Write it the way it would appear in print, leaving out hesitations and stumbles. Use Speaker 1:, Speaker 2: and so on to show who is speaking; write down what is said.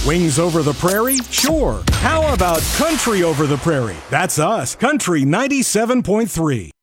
Speaker 1: Wings over the prairie? Sure. How about country over the prairie? That's us, Country 97.3.